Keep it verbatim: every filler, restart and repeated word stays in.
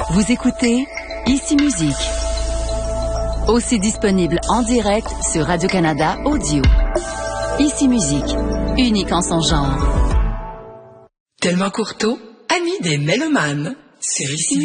Vous écoutez Ici Musique. Aussi disponible en direct sur Radio-Canada Audio. Ici Musique, unique en son genre. Tellement Courteau, ami des mélomanes, sur Ici